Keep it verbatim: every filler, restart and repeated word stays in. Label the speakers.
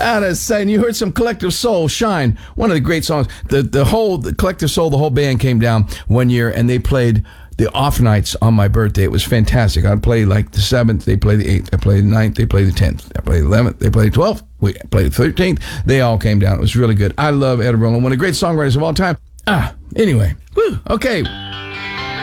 Speaker 1: Out of sight. And you heard some Collective Soul, Shine, one of the great songs. The the whole the Collective Soul, the whole band came down one year and they played the off nights on my birthday. It was fantastic. I'd play like the seventh, they play the eighth, I play the ninth, they play the tenth, I play the eleventh, they play the twelfth, we play the thirteenth. They all came down. It was really good. I love Ed Roland, one of the great songwriters of all time. Ah, anyway. Woo, okay.